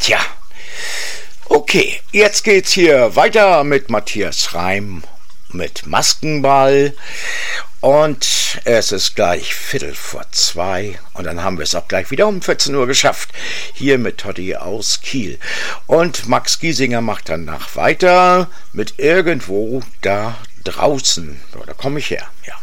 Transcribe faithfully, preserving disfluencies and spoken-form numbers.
Tja, okay, jetzt geht's hier weiter mit Matthias Reim mit Maskenball und es ist gleich Viertel vor zwei und dann haben wir es auch gleich wieder um vierzehn Uhr geschafft, hier mit Totti aus Kiel. Und Max Giesinger macht danach weiter mit Irgendwo da draußen. So, da komme ich her, ja.